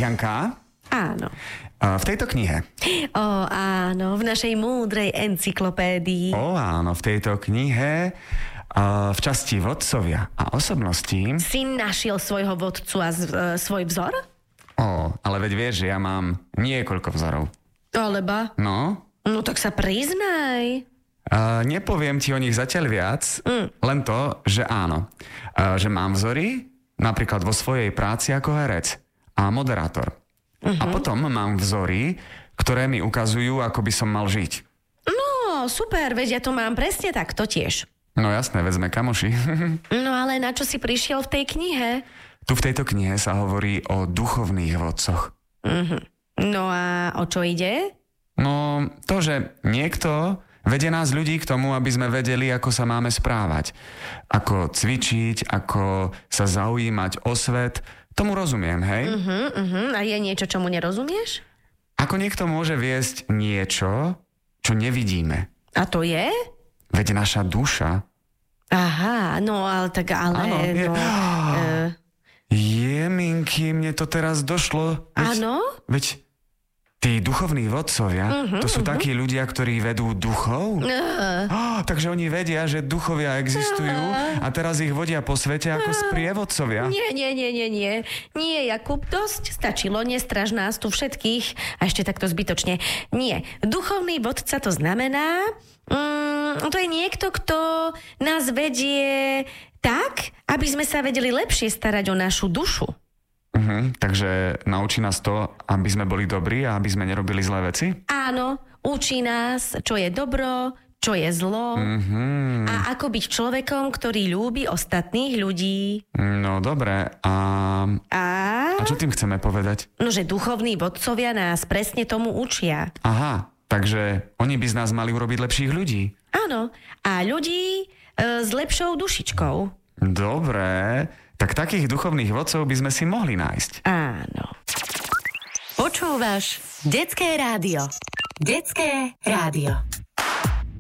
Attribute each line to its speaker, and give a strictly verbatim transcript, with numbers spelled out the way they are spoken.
Speaker 1: Janka?
Speaker 2: Áno.
Speaker 1: V tejto knihe.
Speaker 2: Ó, áno, v našej múdrej encyklopédii.
Speaker 1: Ó, áno, v tejto knihe v časti vodcovia a osobnosti
Speaker 2: si našiel svojho vodcu a z, e, svoj vzor?
Speaker 1: Ó, ale veď vieš, že ja mám niekoľko vzorov.
Speaker 2: Alebo?
Speaker 1: No?
Speaker 2: No tak sa priznaj.
Speaker 1: Uh, nepoviem ti o nich zatiaľ viac, mm. len to, že áno. Uh, že mám vzory, napríklad vo svojej práci ako herec a moderátor. Uh-huh. A potom mám vzory, ktoré mi ukazujú, ako by som mal žiť.
Speaker 2: No, super, veď ja to mám presne takto tiež.
Speaker 1: No jasné, veď sme kamoši.
Speaker 2: No ale na čo si prišiel v tej knihe?
Speaker 1: Tu v tejto knihe sa hovorí o duchovných vodcoch.
Speaker 2: Uh-huh. No a o čo ide?
Speaker 1: No, to, že niekto vedie nás ľudí k tomu, aby sme vedeli, ako sa máme správať. Ako cvičiť, ako sa zaujímať o svet. Tomu rozumiem, hej?
Speaker 2: Uh-huh, uh-huh. A je niečo, čomu nerozumieš?
Speaker 1: Ako niekto môže viesť niečo, čo nevidíme.
Speaker 2: A to je?
Speaker 1: Veď naša duša.
Speaker 2: Aha, no ale tak ale...
Speaker 1: Áno, je...
Speaker 2: No, uh...
Speaker 1: Jeminky, mne to teraz došlo. Veď,
Speaker 2: áno?
Speaker 1: Veď tí duchovní vodcovia, uh-huh, to sú uh-huh. takí ľudia, ktorí vedú duchov? Uh. Oh, takže oni vedia, že duchovia existujú uh. a teraz ich vodia po svete ako uh. sprievodcovia.
Speaker 2: Nie, nie, nie, nie, nie. Nie, Jakub, dosť stačilo, nestraž nás tu všetkých a ešte takto zbytočne. Nie, duchovný vodca to znamená, mm, to je niekto, kto nás vedie tak, aby sme sa vedeli lepšie starať o našu dušu.
Speaker 1: Uh-huh, takže naučí nás to, aby sme boli dobrí a aby sme nerobili zlé veci?
Speaker 2: Áno, učí nás, čo je dobro, čo je zlo uh-huh. a ako byť človekom, ktorý ľúbi ostatných ľudí.
Speaker 1: No dobre, a...
Speaker 2: A?
Speaker 1: A čo tým chceme povedať?
Speaker 2: No, že duchovní vodcovia nás presne tomu učia.
Speaker 1: Aha, takže oni by z nás mali urobiť lepších ľudí.
Speaker 2: Áno, a ľudí e, s lepšou dušičkou.
Speaker 1: Dobre, tak takých duchovných vodcov by sme si mohli nájsť.
Speaker 2: Áno.
Speaker 3: Počúvaš Detské rádio. Detské rádio.